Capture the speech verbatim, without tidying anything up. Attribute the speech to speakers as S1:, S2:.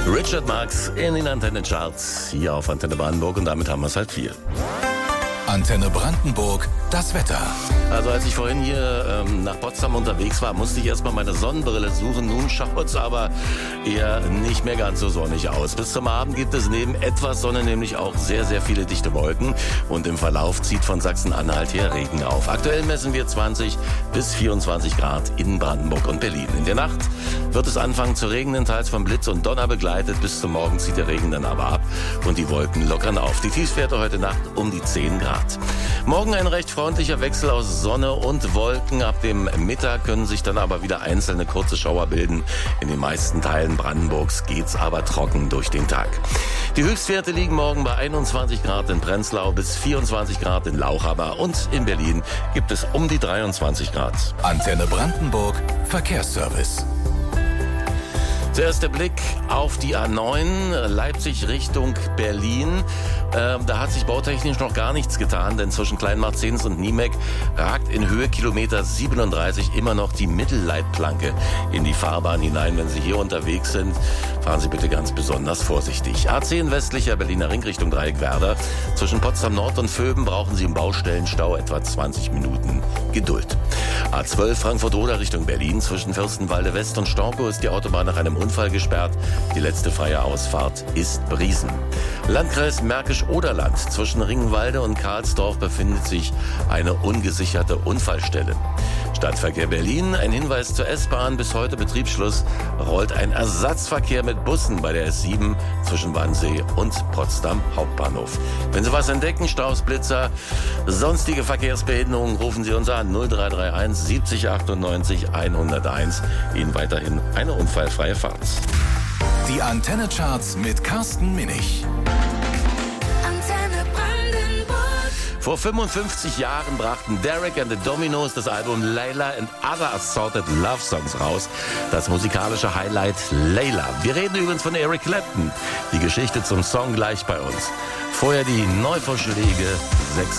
S1: Richard Marx in den Antenne-Charts hier auf Antenne Brandenburg und damit haben wir es halt viel.
S2: Antenne Brandenburg, das Wetter.
S1: Also als ich vorhin hier ähm, nach Potsdam unterwegs war, musste ich erstmal meine Sonnenbrille suchen. Nun schaut es aber eher nicht mehr ganz so sonnig aus. Bis zum Abend gibt es neben etwas Sonne nämlich auch sehr, sehr viele dichte Wolken. Und im Verlauf zieht von Sachsen-Anhalt her Regen auf. Aktuell messen wir zwanzig bis vierundzwanzig Grad in Brandenburg und Berlin. In der Nacht wird es anfangen zu regnen, teils von Blitz und Donner begleitet. Bis zum Morgen zieht der Regen dann aber ab und die Wolken lockern auf. Die Tiefstwerte heute Nacht um die zehn Grad. Morgen ein recht freundlicher Wechsel aus Sonne und Wolken. Ab dem Mittag können sich dann aber wieder einzelne kurze Schauer bilden. In den meisten Teilen Brandenburgs geht's aber trocken durch den Tag. Die Höchstwerte liegen morgen bei einundzwanzig Grad in Prenzlau bis vierundzwanzig Grad in Lauchhammer und in Berlin gibt es um die dreiundzwanzig Grad.
S2: Antenne Brandenburg, Verkehrsservice.
S1: Zuerst der Blick auf die A neun, Leipzig Richtung Berlin. Ähm, da hat sich bautechnisch noch gar nichts getan, denn zwischen Kleinmarzens und Niemek ragt in Höhe Kilometer siebenunddreißig immer noch die Mittelleitplanke in die Fahrbahn hinein. Wenn Sie hier unterwegs sind, fahren Sie bitte ganz besonders vorsichtig. A zehn westlicher Berliner Ring Richtung Dreieck-Werder. Zwischen Potsdam Nord und Vöben brauchen Sie im Baustellenstau etwa zwanzig Minuten Geduld. A zwölf Frankfurt-Oder Richtung Berlin. Zwischen Fürstenwalde West und Storkow ist die Autobahn nach einem Unfall gesperrt. Die letzte freie Ausfahrt ist Briesen. Landkreis Märkisch-Oderland. Zwischen Ringenwalde und Karlsdorf befindet sich eine ungesicherte Unfallstelle. Stadtverkehr Berlin. Ein Hinweis zur S-Bahn. Bis heute Betriebsschluss rollt ein Ersatzverkehr mit Bussen bei der S sieben zwischen Wannsee und Potsdam Hauptbahnhof. Wenn Sie was entdecken, Staus, Blitzer, sonstige Verkehrsbehinderungen, rufen Sie uns an null drei drei eins siebzig achtundneunzig hunderteins. Ihnen weiterhin eine unfallfreie Fahrt.
S2: Die Antenne-Charts mit Carsten Minich.
S1: Vor fünfundfünfzig Jahren brachten Derek and the Dominos das Album Layla and Other Assorted Love Songs raus. Das musikalische Highlight Layla. Wir reden übrigens von Eric Clapton. Die Geschichte zum Song gleich bei uns. Vorher die Neuvorschläge sechs